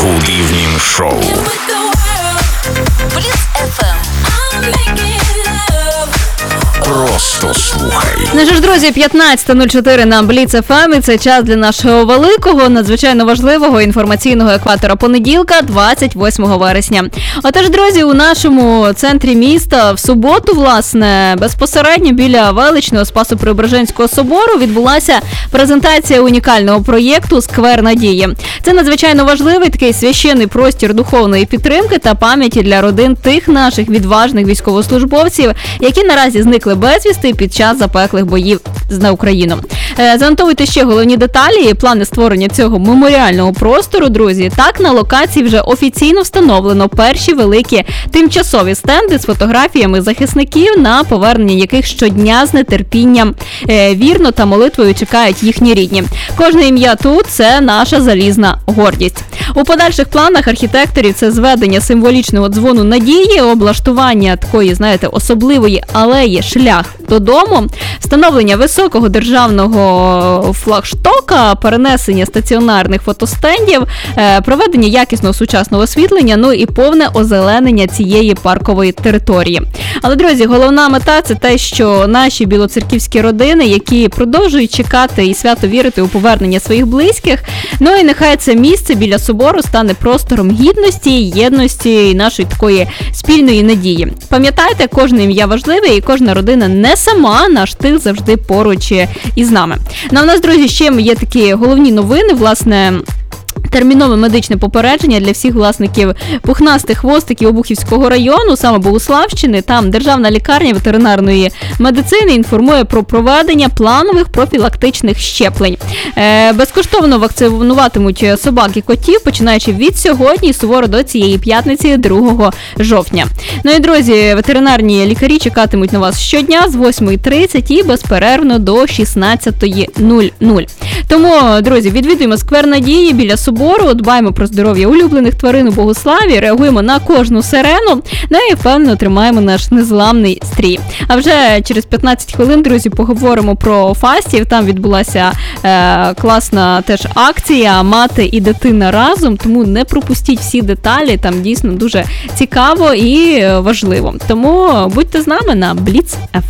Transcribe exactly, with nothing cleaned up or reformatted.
Good Evening Show. Просто слухай. Ну що ж, друзі, п'ятнадцята нуль чотири на Бліц еф ем, і це час для нашого великого, надзвичайно важливого інформаційного екватора понеділка, двадцять восьмого вересня. Отож, друзі, у нашому центрі міста в суботу, власне, безпосередньо біля величного Спасо-Преображенського собору відбулася презентація унікального проєкту «Сквер Надії». Це надзвичайно важливий такий священний простір духовної підтримки та пам'яті для родин тих наших відважних військовослужбовців, які наразі зникли безвісти під час запеклих боїв за Україну. Занотовуйте ще головні деталі і плани створення цього меморіального простору, друзі. Так, на локації вже офіційно встановлено перші великі тимчасові стенди з фотографіями захисників, на повернення яких щодня з нетерпінням вірно та молитвою чекають їхні рідні. Кожне ім'я тут – це наша залізна гордість. У подальших планах архітекторів це зведення символічного дзвону надії, облаштування такої, знаєте, особливої алеї «Шлях додому», встановлення високого державного флагштока, перенесення стаціонарних фотостендів, проведення якісного сучасного освітлення, ну і повне озеленення цієї паркової території. Але, друзі, головна мета – це те, що наші білоцерківські родини, які продовжують чекати і свято вірити у повернення своїх близьких, ну і нехай це місце біля собору стане простором гідності, єдності і нашої такої спільної надії. Пам'ятайте, кожне ім'я важливе і кожна родина не сама, наш тил завжди поруч із нами. Ну, а в нас, друзі, ще є такі головні новини, власне, термінове медичне попередження для всіх власників пухнастих хвостиків Обухівського району, саме Богуславщини. Там Державна лікарня ветеринарної медицини інформує про проведення планових профілактичних щеплень. Е, безкоштовно вакцинуватимуть собак і котів, починаючи від сьогодні, суворо до цієї п'ятниці, другого жовтня. Ну і, друзі, ветеринарні лікарі чекатимуть на вас щодня з восьмої тридцять і безперервно до шістнадцятої нуль нуль. Тому, друзі, відвідуємо Сквер Надії біля собору, дбаємо про здоров'я улюблених тварин у Богуславі, реагуємо на кожну сирену, ну і впевнено тримаємо наш незламний стрій. А вже через п'ятнадцять хвилин, друзі, поговоримо про фастів. Там відбулася е, класна теж акція «Мати і дитина разом», тому не пропустіть всі деталі, там дійсно дуже цікаво і важливо. Тому будьте з нами на Бліц еф ем.